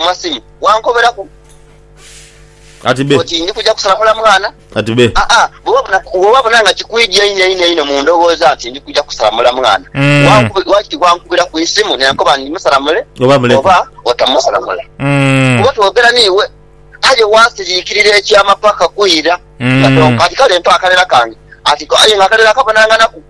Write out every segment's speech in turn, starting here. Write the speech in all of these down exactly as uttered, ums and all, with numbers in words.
masimu wankobera ku ati be oti ndi kuja kusalamula mwana ati be ah ah bo babona nga kikwijja ine ine ine mu ndowooza ati ndi kuja kusalamula mwana wankubi waki wankubira ku isimu ne nkoba ndi musalamule oba otamusalamula oba togera niwe aje wasirikirira ekyamapaka kuyira ati kale mpaka lera kange ati ko aye ngakalera kabananga ku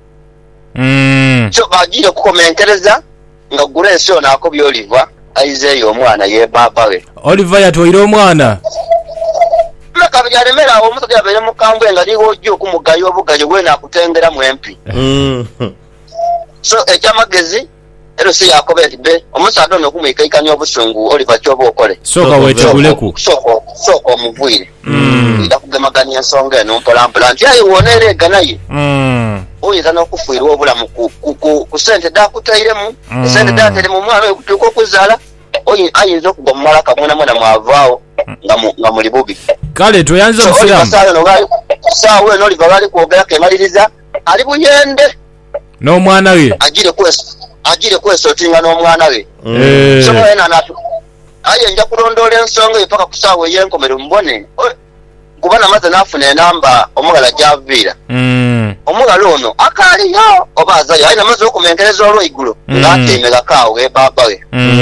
so bagire kukomentereza nga gureso nako byoliva aizeyo omwana ye baba we Oliver yatoyira omwana nakabya remera omusajja abere mukambwe nga liwo jjo kumugayo obugayo gwe nakutendera mu M P so ekyamagezi ero si yakobeti be omusajja no kumuyikaikanya obusungu Oliver chobo okole soka weteguleku soko soko omuvwire ida kugemaganya ensonga eno mpola mpola nti ayi wonere ganaye oyinza n'okufiirwa obulamu ku ssente dakutairemu esente datere mu mwana okutuuka okuzaala ayinza okugwa mu malaka mwena mwena mwavaawo nga muli bubi kale toyanza musiramu saawa eno Oliver bali kwogerako emaliriza ali buyende n'omwana we agire kwesotinga n'omwana we soenanatu aye nja kulondoola ensonga eyo paka ku saawa ey'enkomero mubone kuba namaze n'afuna enamba omugala gy'aviira omugala ono akaaliyo oba azayo aye namaze okumenkereza olw'eiggulo ng'ateemegakaawo e baaba we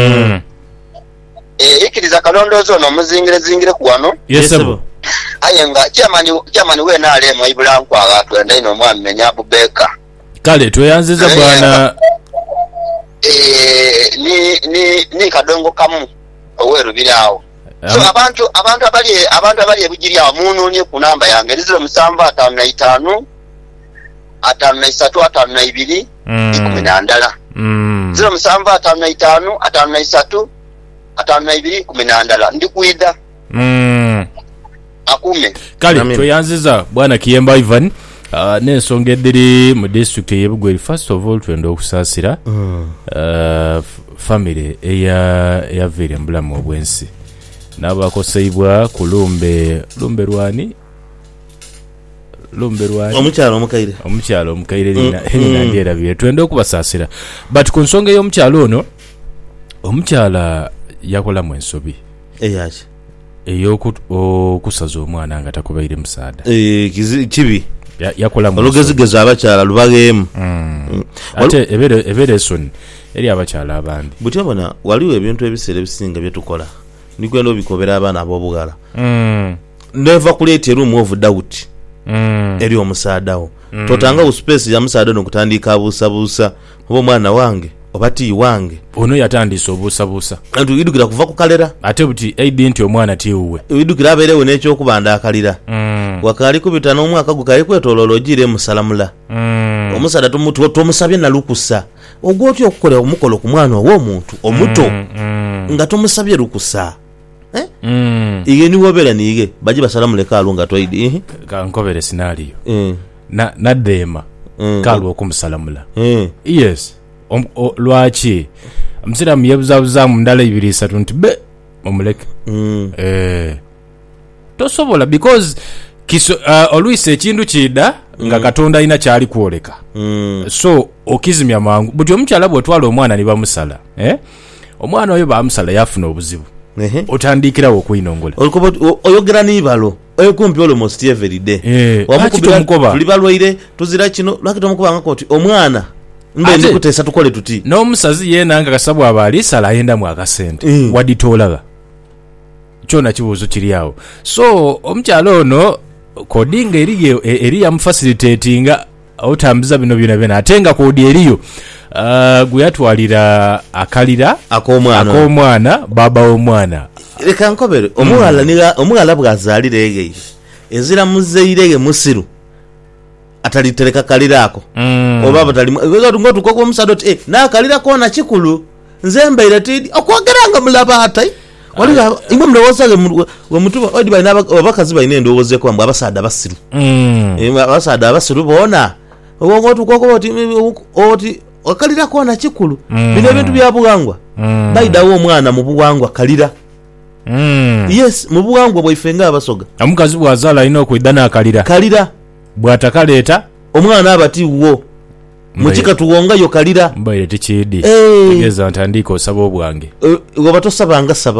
ikkiriza kalondoozi ono omuzingire-zingire ku wano yesebo aye nga kyamani we naaleemu ibulankwanga atwenda ino omwami menya Abubeka kale tweyanziza bwana ni kadongo kamu owerubiraawo so abantu abantu abali abantu abali ebujiri awo mununye ku namba yange zero musanvu ataano na itaano ataano na isatu ataano na ibiri ikumi na ndala zero musanvu ataano na itaano ataano na isatu ataano na ibiri ikumi na ndala ndi kuida akume kale tweyanziza bwana Kiyemba Ivan Uh, n'ensonga eddiri mu district y'Ebugweri first of all twenda okusaasira uh, family eya yaviire mu bulamu obwensi n'abakoseibwa ku lumbe lumbe lwani lumbe lwani omukyalo omukaire omukyalo omukaire lina lina ndyerabire twenda okubasaasira but ku nsonga y'omukyalo ono omukyala yakola mu ensobi eyaki ey'okusaza omwana nga takubaire musaada kibi yakola mu olugezigezi abakyala lubageemu ate ebere ebere son eri abakyala abandi butya bona waliwo ebintu ebiseera ebisinga byetukola nikwenda obikobera abaana ab'obugala neva kuleeta room of doubt eri omusaadawo totanga u space ya musaada n'okutandika abuusabuusa oba omwana wange oba ti wange ono yatandise obuusabuusa antu idukira kuva ku kalera ate buti aidi nti omwana tiuwe idukira abeerewo n'ekyokubanda akalira wakali kubita n'omwaka gukali kwetoloola ogire musalamula omusaada tomusabye nalukusa ogwo otya okukola omukolo ku mwana ow'omuntu omuto nga tomusabye lukusa ige niwobeera niige baje basalamuleko alo nga twaidi kankobere scenario naddeema kaalwa okumusalamula yes lwaki omusiraamu yebuzabuzaamu ndala ibiri isatu nti be omuleke tosobola because kiso uh, olwise ekintu kida nga mm. Katonda ina kyali kwoleka mm. So okizimya mangu buti omukyala bwetwala omwana ne bamusala eh omwana oyo bamusala yafuna obuzibu ehe otandikirawo okuinongola olikobo oyogera nibalo oyo kumpi almost every day eh, wamukubira tulibalwaire tuzira kino lwakito mukubanga koti omwana mbe ndi kutesa tukole tuti n'omusazi yena nga kasabwa abali sala yenda mu akasente mm. Waditolaga kyona kibuzo kiri awo so omukyalo ono kodinga eriyo eri ya facilitatinga otambiza bino byona bena atenga kodi eriyo uh, guyatwalira akalira akomwana akomwana baba omwana leka nkobere omwala niga omwala bwazalire ege ezira muzeirege musiru atalitereka kalira ako mm. Obaba tali ngotu koko omusado eh na kalira kona kikulu nzembe iratidi okwogeranga mulaba hatai waliga imwe mlowosage we mutuba odi bayina abakazi bayine ndowoze ko mbwa abasada basiru mm eh abasada basiru bona ngotu koko oti oti okalira kona kikulu mm. Bino bintu byabugangwa mm. Baidawo omwana mu bugangwa kalira mm. Yes mu bugangwa boyifenga abasoga amukazi bwazala ino kwidana akalira kalira bwatakaleta omwana abati wo mukika tuwonga yo kalira mbaire tekidi hey. Tegeza ntandiko sabo bwange uh, gobato sabanga saba